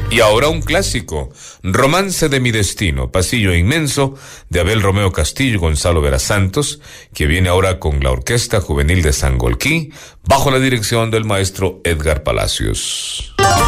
Y ahora un clásico, Romance de mi destino, Pasillo inmenso, de Abel Romeo Castillo y Gonzalo Vera Santos, que viene ahora con la Orquesta Juvenil de Sangolquí, bajo la dirección del maestro Edgar Palacios.